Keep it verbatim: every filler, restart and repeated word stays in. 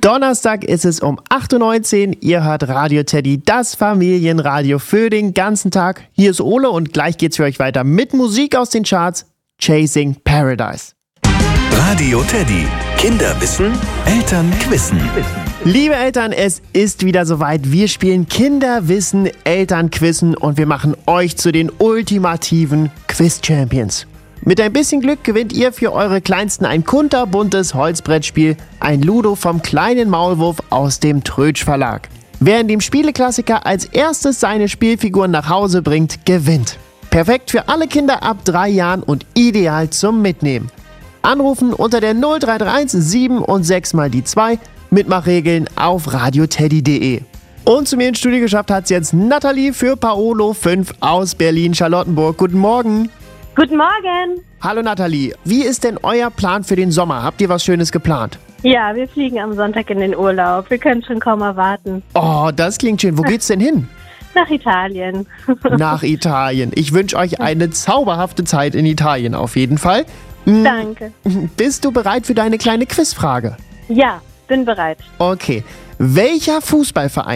Donnerstag ist es um acht Uhr neunzehn. Ihr hört Radio Teddy, das Familienradio für den ganzen Tag. Hier ist Ole und gleich geht's für euch weiter mit Musik aus den Charts. Chasing Paradise. Radio Teddy. Kinder wissen, Eltern quissen. Liebe Eltern, es ist wieder soweit. Wir spielen Kinderwissen, Elternquissen und wir machen euch zu den ultimativen Quiz-Champions. Mit ein bisschen Glück gewinnt ihr für eure Kleinsten ein kunterbuntes Holzbrettspiel, ein Ludo vom kleinen Maulwurf aus dem Trötsch Verlag. Wer in dem Spieleklassiker als erstes seine Spielfiguren nach Hause bringt, gewinnt. Perfekt für alle Kinder ab drei Jahren und ideal zum Mitnehmen. Anrufen unter der null drei drei eins sieben und sechs mal die zwei. Mitmachregeln auf radioteddy punkt de. Und zu mir ins Studio geschafft hat es jetzt Nathalie für Paolo fünf aus Berlin-Charlottenburg. Guten Morgen. Guten Morgen. Hallo Nathalie, wie ist denn euer Plan für den Sommer? Habt ihr was Schönes geplant? Ja, wir fliegen am Sonntag in den Urlaub. Wir können schon kaum erwarten. Oh, das klingt schön. Wo geht's denn hin? Nach Italien. Nach Italien. Ich wünsche euch eine zauberhafte Zeit in Italien auf jeden Fall. Danke. Bist du bereit für deine kleine Quizfrage? Ja, bin bereit. Okay. Welcher Fußballverein